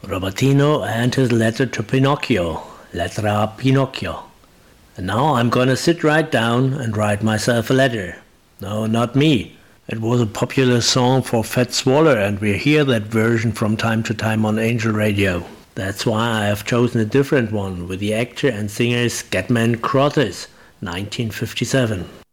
Robertino and his letter to Pinocchio, Lettera Pinocchio. And now I'm gonna sit right down and write myself a letter. No, not me. It was a popular song for Fats Waller, and we hear that version from time to time on Angel Radio. That's why I have chosen a different one with the actor and singer Scatman Crothers, 1957.